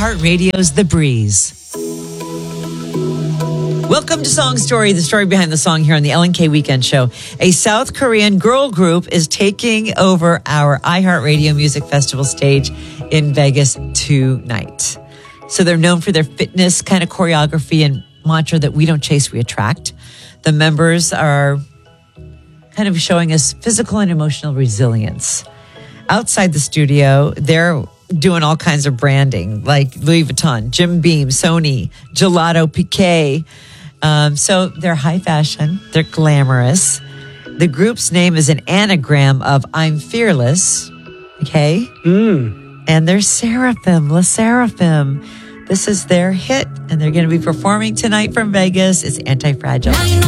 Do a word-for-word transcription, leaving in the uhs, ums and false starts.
iHeartRadio's The Breeze. Welcome to Song Story, the story behind the song here on the Ellen K Weekend Show. A South Korean girl group is taking over our iHeartRadio Music Festival stage in Vegas tonight. So they're known for their fitness kind of choreography and mantra that we don't chase, we attract. The members are kind of showing us physical and emotional resilience. Outside the studio, they're doing all kinds of branding like Louis Vuitton, Jim Beam, Sony, Gelato, Piquet. Um, so they're high fashion. They're glamorous. The group's name is an anagram of I'm Fearless. Okay. Mm. And they're Seraphim, La Seraphim. This is their hit, and they're going to be performing tonight from Vegas. It's Anti-Fragile.